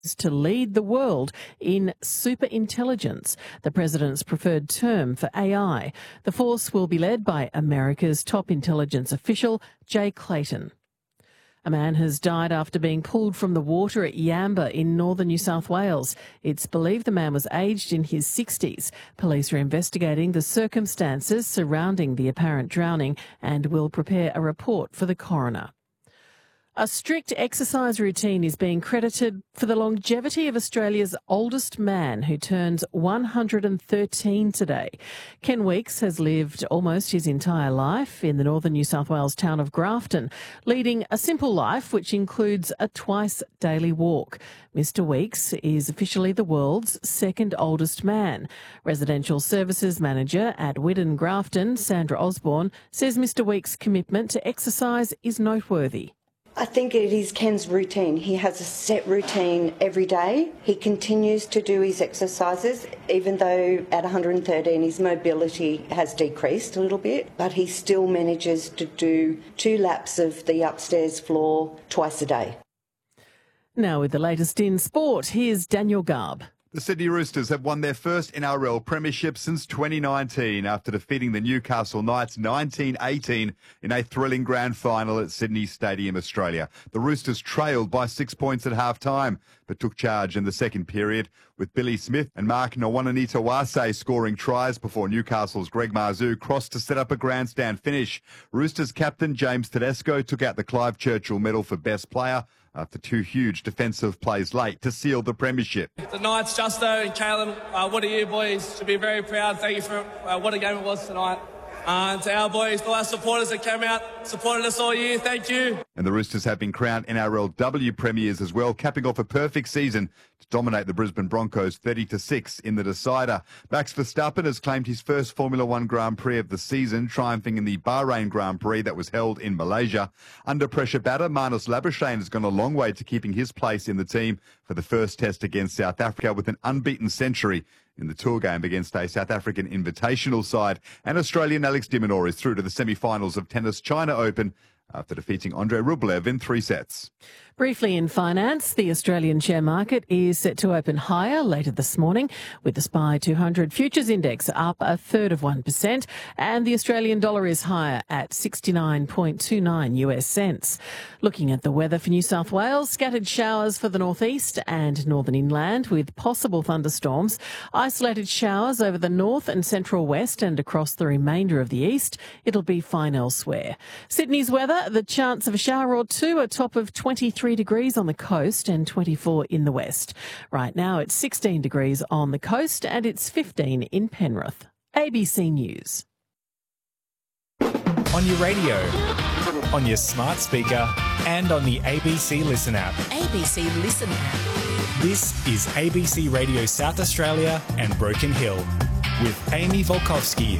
to lead the world in superintelligence, the president's preferred term for AI. The force will be led by America's top intelligence official, Jay Clayton. A man has died after being pulled from the water at Yamba in northern New South Wales. It's believed the man was aged in his 60s. Police are investigating the circumstances surrounding the apparent drowning and will prepare a report for the coroner. A strict exercise routine is being credited for the longevity of Australia's oldest man, who turns 113 today. Ken Weeks has lived almost his entire life in the northern New South Wales town of Grafton, leading a simple life which includes a twice daily walk. Mr Weeks is officially the world's second oldest man. Residential Services Manager at Widden Grafton, Sandra Osborne, says Mr Weeks' commitment to exercise is noteworthy. I think it is Ken's routine. He has a set routine every day. He continues to do his exercises, even though at 113 his mobility has decreased a little bit, but he still manages to do 2 laps of the upstairs floor twice a day. Now with the latest in sport, here's Daniel Garb. The Sydney Roosters have won their first NRL premiership since 2019 after defeating the Newcastle Knights 19-18 in a thrilling grand final at Sydney Stadium, Australia. The Roosters trailed by 6 points at half-time, but took charge in the second period, with Billy Smith and Mark Nwananitawase scoring tries before Newcastle's Greg Marzhew crossed to set up a grandstand finish. Roosters captain James Tedesco took out the Clive Churchill medal for best player after 2 huge defensive plays late to seal the premiership. The Knights, Justo and Caleb, what a year, boys. Should be very proud. Thank you for what a game it was tonight. And to our boys, all our supporters that came out, supported us all year, thank you. And the Roosters have been crowned NRLW premiers as well, capping off a perfect season to dominate the Brisbane Broncos 30-6 in the decider. Max Verstappen has claimed his first Formula One Grand Prix of the season, triumphing in the Bahrain Grand Prix that was held in Malaysia. Under pressure batter Marnus Labuschagne has gone a long way to keeping his place in the team for the first test against South Africa with an unbeaten century in the tour game against a South African invitational side. And Australian Alex de Minaur is through to the semi-finals of Tennis China Open after defeating Andrei Rublev in 3 sets. Briefly in finance, the Australian share market is set to open higher later this morning, with the SPI 200 futures index up 1/3% and the Australian dollar is higher at 69.29 US cents. Looking at the weather for New South Wales, scattered showers for the northeast and northern inland with possible thunderstorms, isolated showers over the north and central west and across the remainder of the east. It'll be fine elsewhere. Sydney's weather, the chance of a shower or two, a top of 23 degrees on the coast and 24 in the west. Right now it's 16 degrees on the coast and it's 15 in Penrith. ABC News. On your radio, on your smart speaker and on the ABC Listen app. ABC Listen app. This is ABC Radio South Australia and Broken Hill with Amy Volkovsky.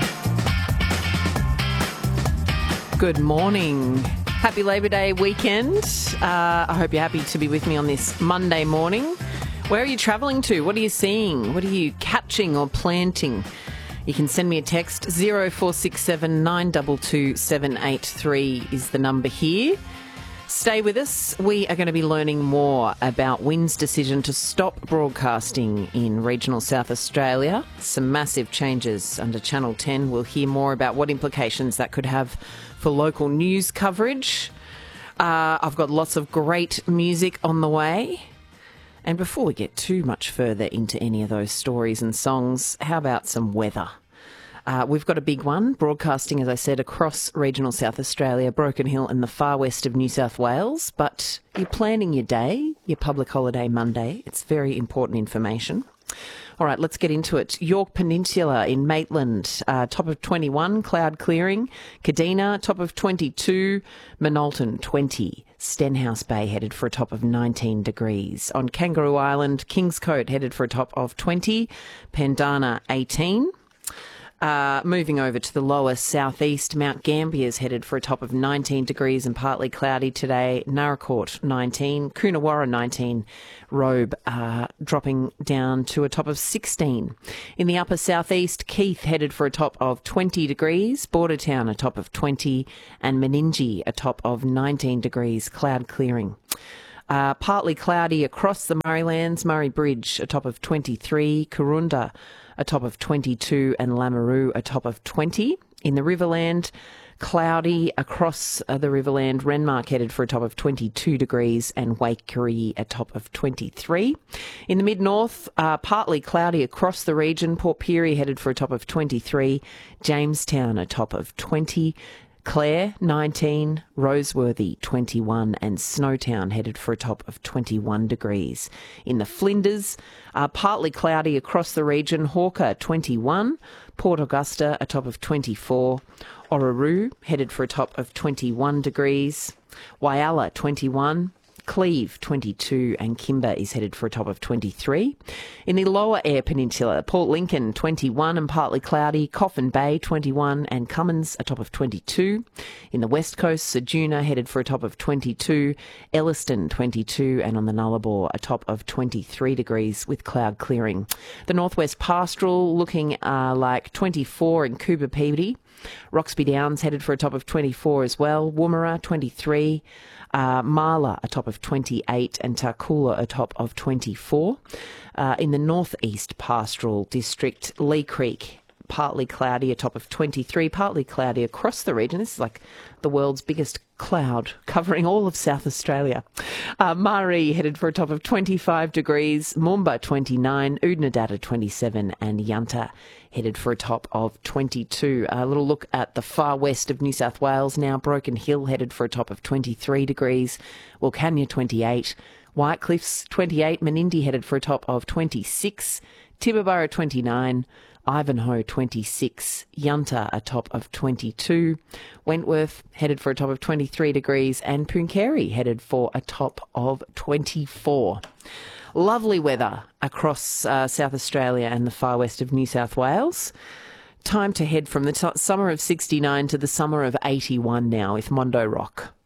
Good morning. Happy Labor Day weekend. I hope you're happy to be with me on this Monday morning. Where are you travelling to? What are you seeing? What are you catching or planting? You can send me a text. 0467 922 783 is the number here. Stay with us. We are going to be learning more about WIN's decision to stop broadcasting in regional South Australia. Some massive changes under Channel 10. We'll hear more about what implications that could have for local news coverage. I've got lots of great music on the way. And before we get too much further into any of those stories and songs, how about some weather? We've got a big one, broadcasting, as I said, across regional South Australia, Broken Hill and the far west of New South Wales. But you're planning your day, your public holiday Monday. It's very important information. All right, let's get into it. York Peninsula in Maitland, top of 21, cloud clearing. Kadina, top of 22. Minalton, 20. Stenhouse Bay headed for a top of 19 degrees. On Kangaroo Island, Kingscote headed for a top of 20. Pendana, 18. Moving over to the lower southeast, Mount Gambier's headed for a top of 19 degrees and partly cloudy today. Naracoorte 19, Coonawarra 19, Robe dropping down to a top of 16. In the upper southeast, Keith headed for a top of 20 degrees, Bordertown a top of 20 and Meningie a top of 19 degrees, cloud clearing. Partly cloudy across the Murraylands. Murray Bridge, a top of 23. Karoonda, a top of 22. And Lameroo, a top of 20. In the Riverland, cloudy across the Riverland. Renmark headed for a top of 22 degrees and Waikerie a top of 23. In the mid-north, partly cloudy across the region. Port Pirie headed for a top of 23. Jamestown a top of 20. Clare 19, Roseworthy 21 and Snowtown headed for a top of 21 degrees. In the Flinders, partly cloudy across the region. Hawker 21, Port Augusta a top of 24. Orroroo headed for a top of 21 degrees. Whyalla 21. Cleve 22 and Kimber is headed for a top of 23. In the lower Eyre Peninsula, Port Lincoln 21 and partly cloudy, Coffin Bay 21 and Cummins a top of 22. In the west coast, Ceduna headed for a top of 22, Elliston 22 and on the Nullarbor a top of 23 degrees with cloud clearing. The northwest Pastoral looking like 24 in Coober Pedy. Roxby Downs headed for a top of 24 as well. Woomera 23. Marla a top of 28 and Tarcoola a top of 24. In the northeast Pastoral District, Lee Creek partly cloudy, a top of 23, partly cloudy across the region. This is like the world's biggest cloud covering all of South Australia. Murray headed for a top of 25 degrees, Moomba 29, Oodnadatta 27 and Yunta headed for a top of 22. A little look at the far west of New South Wales now. Broken Hill headed for a top of 23 degrees, Wilcannia 28, Whitecliffs 28, Menindee headed for a top of 26, Tibooburra 29, Ivanhoe 26, Yunta a top of 22, Wentworth headed for a top of 23 degrees and Pooncarie headed for a top of 24. Lovely weather across South Australia and the far west of New South Wales. Time to head from the summer of 69 to the summer of 81 now with Mondo Rock.